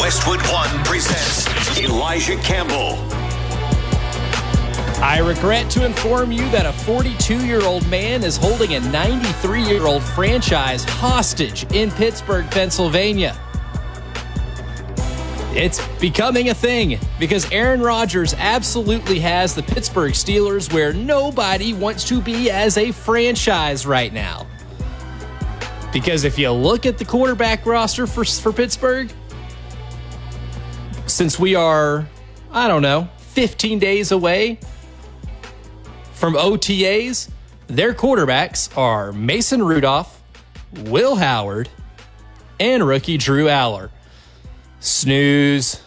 Westwood One presents Elijah Campbell. I regret to inform you that a 42-year-old man is holding a 93-year-old franchise hostage in Pittsburgh, Pennsylvania. It's becoming a thing because Aaron Rodgers absolutely has the Pittsburgh Steelers where nobody wants to be as a franchise right now. Because if you look at the quarterback roster for Pittsburgh, since we are, 15 days away from OTAs, their quarterbacks are Mason Rudolph, Will Howard, and rookie Drew Aller. Snooze.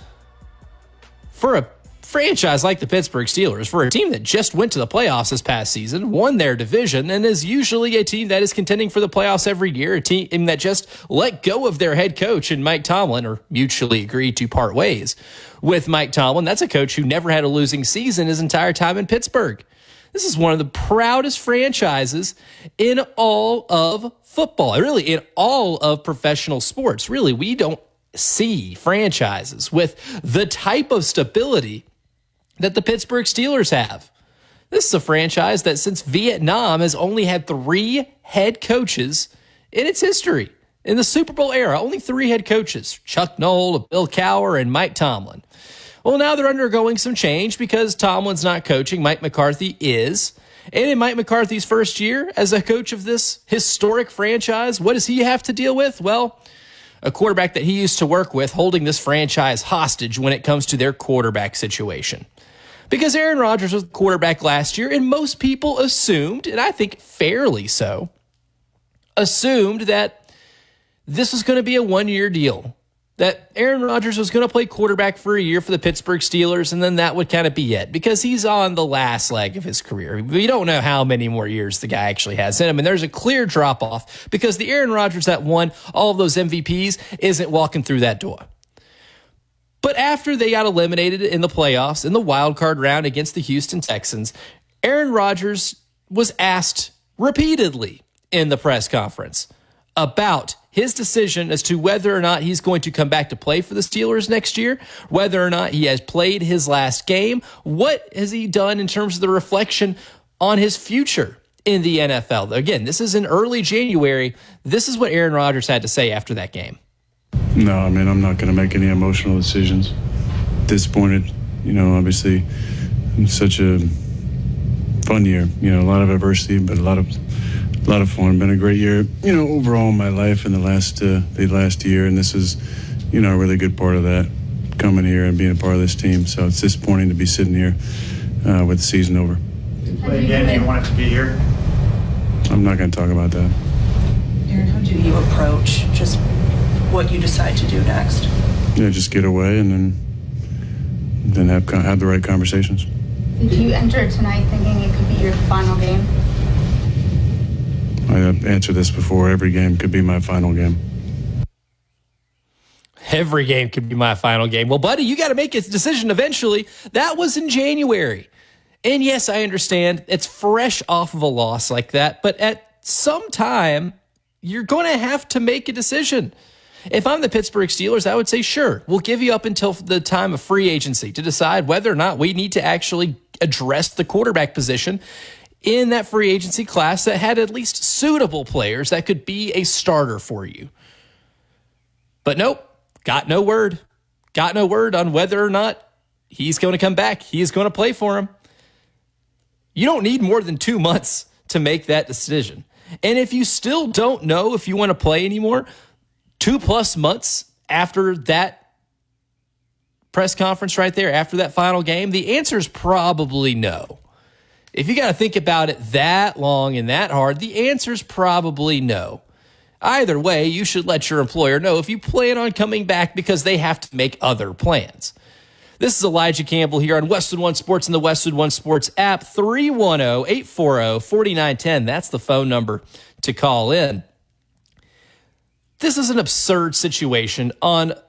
For a franchise like the Pittsburgh Steelers, for a team that just went to the playoffs this past season, won their division, and is usually a team that is contending for the playoffs every year, a team that just let go of their head coach and Mike Tomlin, or mutually agreed to part ways with Mike Tomlin. That's a coach who never had a losing season his entire time in Pittsburgh. This is one of the proudest franchises in all of football, really in all of professional sports. Really, we don't see franchises with the type of stability that the Pittsburgh Steelers have. This is a franchise that since Vietnam has only had 3 head coaches in its history. In the Super Bowl era, only 3 head coaches, Chuck Noll, Bill Cowher, and Mike Tomlin. Well, now they're undergoing some change because Tomlin's not coaching. Mike McCarthy is. And in Mike McCarthy's first year as a coach of this historic franchise, what does he have to deal with? Well, a quarterback that he used to work with holding this franchise hostage when it comes to their quarterback situation. Because Aaron Rodgers was the quarterback last year, and most people assumed, and I think fairly so, assumed that this was going to be a one-year deal. That Aaron Rodgers was going to play quarterback for a year for the Pittsburgh Steelers, and then that would kind of be it, because he's on the last leg of his career. We don't know how many more years the guy actually has in him, and there's a clear drop-off because the Aaron Rodgers that won all of those MVPs isn't walking through that door. But after they got eliminated in the playoffs in the wild card round against the Houston Texans, Aaron Rodgers was asked repeatedly in the press conference about his decision as to whether or not he's going to come back to play for the Steelers next year, whether or not he has played his last game, what has he done in terms of the reflection on his future in the NFL. Again, this is in early January. This is what Aaron Rodgers had to say after that game. No, I'm not going to make any emotional decisions. Disappointed, obviously, it's such a fun year. A lot of adversity, but a lot of fun. Been a great year, overall in my life in the last year, and this is, a really good part of that, coming here and being a part of this team. So it's disappointing to be sitting here with the season over. Again, do you want it to be here? I'm not going to talk about that. Aaron, how do you approach just what you decide to do next? Yeah, just get away and then have the right conversations. Do you enter tonight thinking it could be your final game? I've answered this before. Every game could be my final game. Every game could be my final game. Well, buddy, you got to make a decision eventually. That was in January. And yes, I understand it's fresh off of a loss like that. But at some time, you're going to have to make a decision. If I'm the Pittsburgh Steelers, I would say, sure, we'll give you up until the time of free agency to decide whether or not we need to actually address the quarterback position in that free agency class that had at least suitable players that could be a starter for you. But nope, got no word. Got no word on whether or not he's going to come back. He is going to play for him. You don't need more than 2 months to make that decision. And if you still don't know if you want to play anymore, 2+ months after that press conference right there, after that final game, the answer is probably no. If you got to think about it that long and that hard, the answer is probably no. Either way, you should let your employer know if you plan on coming back because they have to make other plans. This is Elijah Campbell here on Westwood One Sports and the Westwood One Sports app. 310-840-4910. That's the phone number to call in. This is an absurd situation on